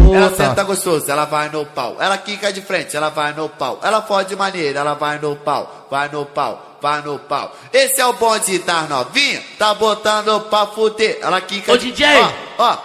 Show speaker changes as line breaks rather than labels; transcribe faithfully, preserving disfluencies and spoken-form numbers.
ela senta gostoso, ela vai no pau. Ela quica de frente, ela vai no pau. Ela fode maneira, ela vai no pau. Vai no pau, vai no pau. Esse é o bonde das novinha, tá botando pra fuder. Ela quica
Ô,
de...
D J!
Ó, ó.